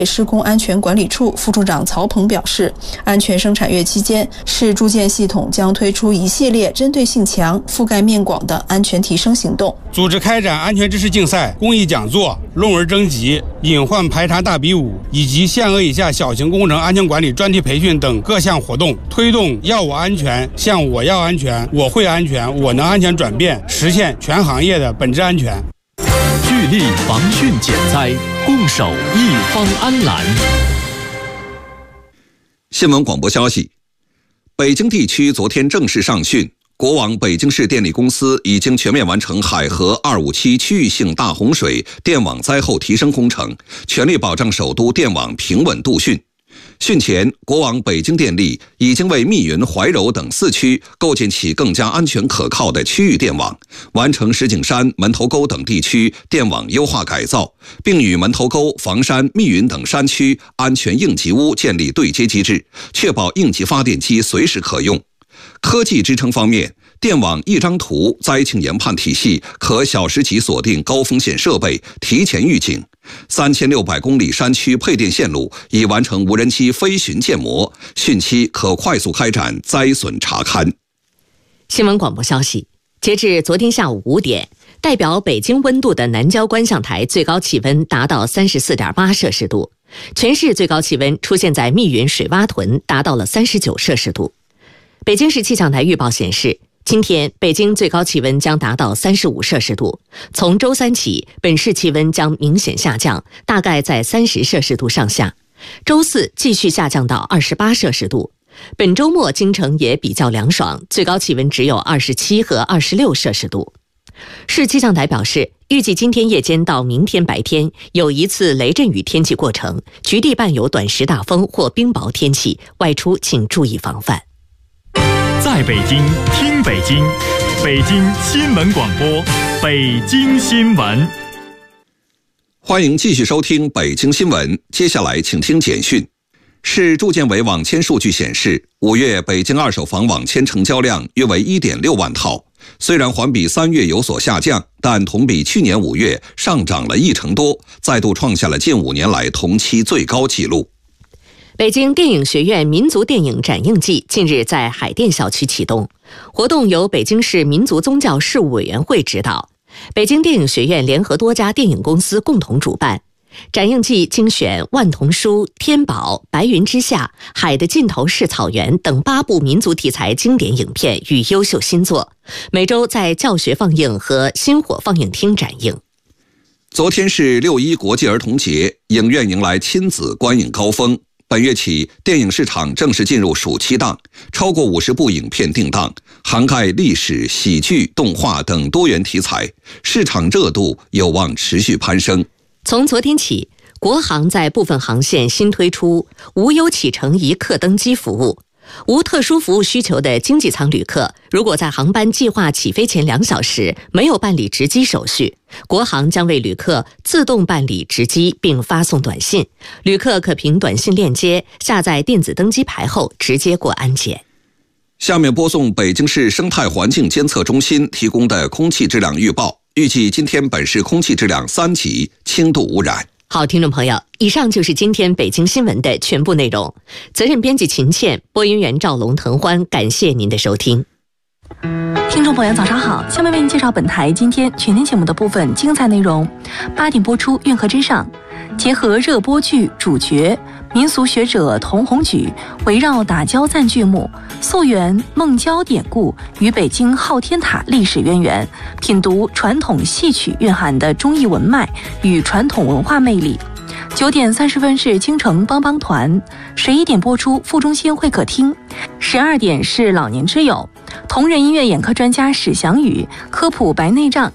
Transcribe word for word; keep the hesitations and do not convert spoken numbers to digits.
施工安全管理处副处长曹鹏表示，安全生产月期间，市住建系统将推出一系列针对性强、覆盖面广的安全提升行动， 组织开展安全知识竞赛、公益讲座、论文征集、隐患排查大比武以及限额以下小型工程安全管理专题培训等各项活动，推动要我安全向我要安全、我会安全、我能安全转变，实现全行业的本质安全。 聚力防汛减灾，共守一方安澜。 新闻广播消息：北京地区昨天正式上汛，国网北京市电力公司已经全面完成海河二五七区域性大洪水电网灾后提升工程，全力保障首都电网平稳度汛。汛前，国网北京电力已经为密云、怀柔等四区构建起更加安全可靠的区域电网，完成石景山、门头沟等地区电网优化改造，并与门头沟、房山、密云等山区安全应急屋建立对接机制，确保应急发电机随时可用。科技支撑方面，电网一张图灾情研判体系可小时级锁定高风险设备，提前预警。三千六百公里山区配电线路已完成无人机飞巡建模，汛期可快速开展灾损查勘。 新闻广播消息：截至昨天下午五点，代表北京温度的南郊观象台最高气温达到 三十四点八摄氏度，全市最高气温出现在密云水洼屯，达到了三十九摄氏度。北京市气象台预报显示，今天北京最高气温将达到三十五摄氏度，从周三起，本市气温将明显下降，大概在三十摄氏度上下。周四继续下降到二十八摄氏度。本周末京城也比较凉爽，最高气温只有二十七和二十六摄氏度。市气象台表示，预计今天夜间到明天白天有一次雷阵雨天气过程，局地伴有短时大风或冰雹天气，外出请注意防范。 在北京听北京，北京新闻广播，北京新闻。 欢迎继续收听北京新闻，接下来请听简讯。市住建委网签数据显示，五月北京二手房网签成交量约为 一点六万套，虽然环比三月有所下降，但同比去年五月上涨了一成多，再度创下了近五年来同期最高纪录。 北京电影学院民族电影展映季近日在海淀校区启动，活动由北京市民族宗教事务委员会指导，北京电影学院联合多家电影公司共同主办。展映季精选《万童书》、《天宝》、《白云之下》、《海的尽头是草原》等八部民族题材经典影片与优秀新作，每周在教学放映和星火放映厅展映。 昨天是六一国际儿童节，影院迎来亲子观影高峰。本月起，电影市场正式进入暑期档，超过五十部影片定档，涵盖历史、喜剧、动画等多元题材，市场热度有望持续攀升。 从昨天起，国航在部分航线新推出无忧启程一刻登机服务。无特殊服务需求的经济舱旅客，如果在航班计划起飞前两小时没有办理值机手续，国航将为旅客自动办理值机并发送短信，旅客可凭短信链接下载电子登机牌后直接过安检。 下面播送北京市生态环境监测中心提供的空气质量预报，预计今天本市空气质量三级，轻度污染。 好，听众朋友，以上就是今天北京新闻的全部内容。责任编辑秦倩，播音员赵龙、滕欢，感谢您的收听。 听众朋友早上好，下面为您介绍本台今天全天节目的部分精彩内容。八点播出《运河之上》，结合热播剧主角民俗学者童红举，围绕打胶赞剧目，溯源孟郊典故与北京昊天塔历史渊源，品读传统戏曲蕴含的忠义文脉与传统文化魅力。九点三十分是京城帮帮团，十一点播出副中心会客厅，十二点是老年之友，同仁音乐眼科专家史祥宇科普白内障